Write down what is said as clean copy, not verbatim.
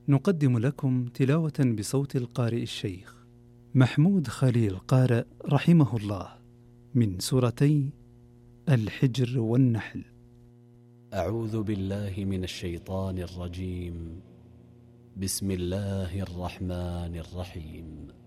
نقدم لكم تلاوة بصوت القارئ الشيخ محمود خليل قارئ رحمه الله من سورتي الحجر والنحل. أعوذ بالله من الشيطان الرجيم. بسم الله الرحمن الرحيم.